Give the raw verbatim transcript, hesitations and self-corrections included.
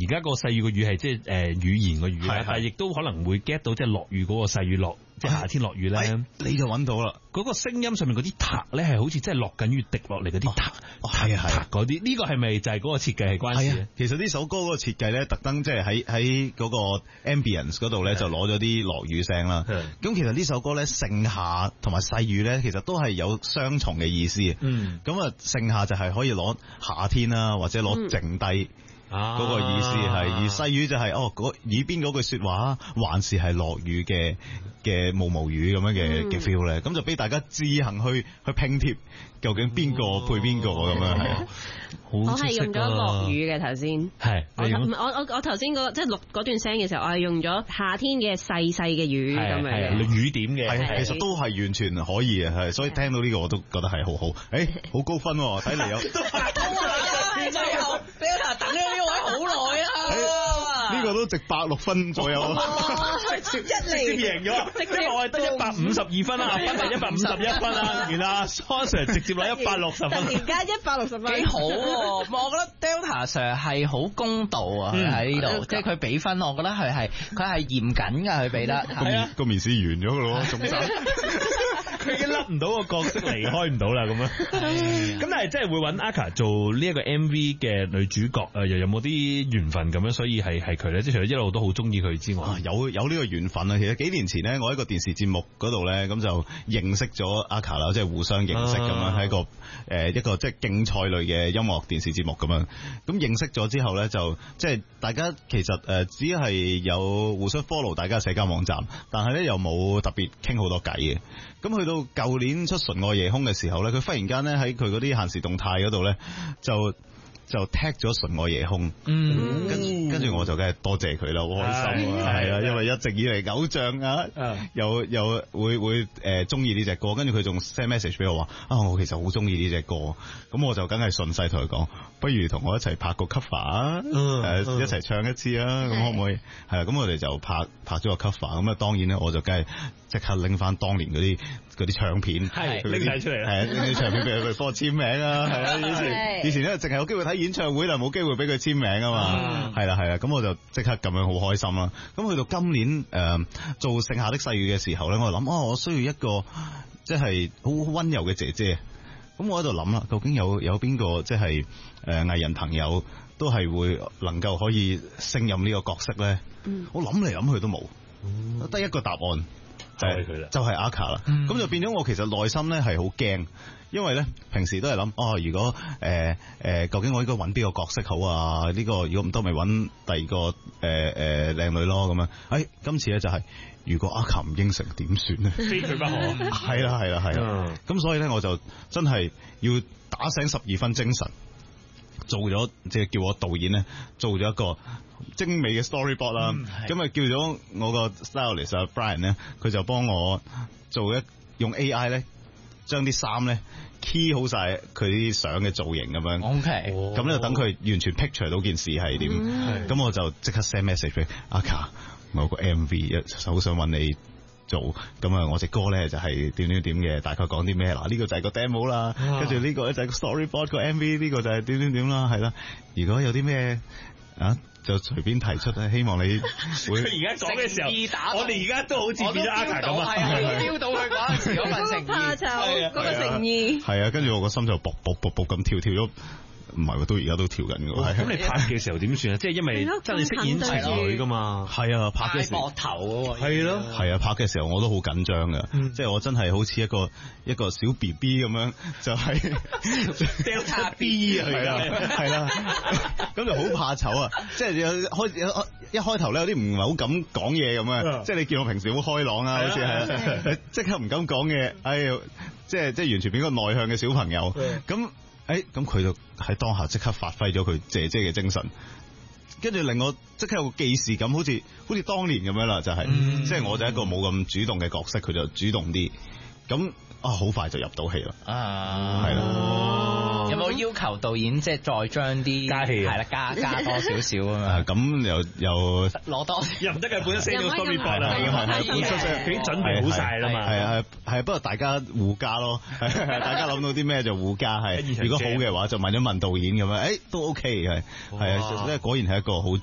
而家個細雨個雨係即係誒語言個語啦，但係亦都可能會 get 到即係落雨嗰個細雨落，即係夏天落雨咧， 你就揾到啦。 嗰個聲音上面嗰啲塔咧係好似真係落緊雨滴落嚟嗰啲塔， 係啊係嗰啲，呢個係咪就係嗰個設計係關事？ 其實呢首歌嗰個設計咧，特登即係喺喺嗰個 ambience 嗰度咧，就攞咗啲落雨聲啦。咁其實呢首歌咧，盛夏同埋細雨咧，其實都係有雙重嘅意思。嗯，咁啊，盛夏就係可以攞夏天啦，或者攞剩低。嗰、那個意思係，而細雨就係、是、哦，耳邊嗰句說話，還是係落雨嘅嘅毛毛雨咁樣嘅嘅 feel 咧，咁就俾大家自行去去拼貼，究竟邊個配邊個咁樣係。 我係用咗落雨嘅頭先， 係我我我我頭先嗰即係錄嗰段聲嘅時候，我係用咗夏天嘅細細嘅雨咁樣， 雨點嘅， 係其實都係完全可以嘅，係所以聽到呢個我都覺得係好好，誒、欸，好高分喎，睇嚟有。 最後 Delta 等咗呢位好耐啊！ 呢、這個都值百六分左右， 一嚟贏咗，因為我係得一百五十二分啦，分係一百五十一分啦，原來 Son Sir 直接攞一百六十分， 突然間一百六十分， 幾好喎！我覺得 Delta Sir 係好公道啊，喺呢度，即係佢俾分，我覺得佢係佢係嚴謹㗎，佢俾得。 個面個面試完咗㗎咯，仲爭。 佢已經甩唔到個角色，離開唔到啦咁樣。咁但係真係會揾 Aka 做呢一個 M V 嘅女主角，誒又有冇啲緣分咁樣？所以係係佢咧，即係除咗一路都好中意佢之外， 啊、有有呢個緣分啊！其實幾年前咧，我喺個電視節目嗰度咧，咁就認識咗 Aka 啦，即係互相認識咁樣，喺、啊、個誒、呃、一個即係競賽類嘅音樂電視節目咁樣。咁認識咗之後咧，就即係大家其實誒只係有互相 follow 大家社交網站，但係咧又冇特別傾好多偈嘅。咁去到舊年出純愛夜空嘅時候咧，佢忽然間咧喺佢嗰啲限時動態嗰度咧就就 tag 咗純愛夜空，嗯，跟住跟住我就梗係多謝佢啦，好開心啊，係啊，因為一直以嚟偶像啊，又又會會誒中意呢隻歌，跟住佢仲 send message 俾我話啊，我其實好中意呢隻歌，咁我就梗係順勢同佢講，不如同我一齊拍個 cover 啊，誒、嗯呃嗯、一齊唱一次啊，咁可唔可以？係啊，咁我哋就拍拍咗個 cover，咁啊當然咧我就梗係即刻拎翻當年嗰啲嗰啲唱片， 係拎晒出嚟， 係啊拎啲唱片俾佢幫我簽名啊，係啊，以前以前咧淨係有機會睇演唱會啦，冇機會俾佢簽名啊嘛，係啦係啦，咁我就即刻咁樣好開心啦。咁去到今年誒、呃、做盛夏的細雨嘅時候咧，我就諗哦，我需要一個即係好溫柔嘅姐姐。咁我喺度諗啦，究竟有有邊個即係誒藝人朋友都係會能夠可以勝任呢個角色咧？嗯、我諗嚟諗去都冇，得、嗯、一個答案。就係佢啦，就係 Aka 啦。咁、嗯、就變咗我其實內心咧係好驚，因為咧平時都係諗哦，如果誒誒、呃呃，究竟我應該揾邊個角色好啊？呢、這個如果唔得，咪揾第二個誒誒靚女咯咁樣。誒，今次咧就係、是、如果 Aka 唔應承點算咧？ 非佢不可。 係啦係啦係啦。咁所以咧我就真係要打醒十二分精神。做咗即係叫我導演咧，做咗一個精美嘅 storyboard 啦。咁、嗯、啊叫咗我個 stylist 啊 Brian 咧，佢就幫我做一用 A I 咧，將啲衫咧 key 好晒佢啲相嘅造型咁樣。OK，咁咧等佢完全 picture 到件事係點。咁、嗯、我就即刻 send message 俾 Aka， 我有個 M V 一好想揾你做，咁啊我隻歌咧就係點點點嘅，大概講啲咩嗱？呢、這個就係個 demo 啦，跟住呢個咧就係個 storyboard 個 M V， 呢個就係點點點啦，係啦。如果有啲咩啊，就隨便提出啊，希望你會。 而家講嘅時候，我哋而家都好似變咗 Aka 咁啊， 飆到佢嗰陣時嗰份誠意， 嗰個誠意。 係啊，跟住我個心就卜卜卜卜咁跳跳咗。唔係喎，到而家都跳緊嘅。咁、哦、你拍嘅時候點算啊？即係因為真係飾演情侶噶嘛。係啊，拍嘅時候。 膊頭喎。 係咯。係啊，拍嘅時候我都好緊張嘅，嗯、即係我真係好似一個一個小 B B 咁樣，就係、是、 Delta B 啊， 係啦，係啦，咁就好怕醜啊！即係有開一開頭咧，有啲唔係好敢講嘢咁啊！即係你見我平時好開朗啊，好似係即刻唔敢講嘢，哎呀，即係即係完全變個內向嘅小朋友咁。誒，咁佢就喺當下即刻發揮咗佢姐姐嘅精神，跟住令我即刻有個既視感，好似好似當年咁樣啦，就係、是，嗯、即係我就一個冇咁主動嘅角色，佢就主動啲，咁啊好快就入到戲啦，啊，係啦。哦有冇要求導演即係再將啲加戲係啦，加加多少少啊嘛？ 咁又又攞多又唔得嘅，本身 send 咗 storyboard 啦，已經係已經準備好晒啦嘛。 係啊係，不過大家互加咯，大家諗到啲咩就互加係。如果好嘅話就問一問導演咁樣，誒都 OK 係係啊，即係果然係一個好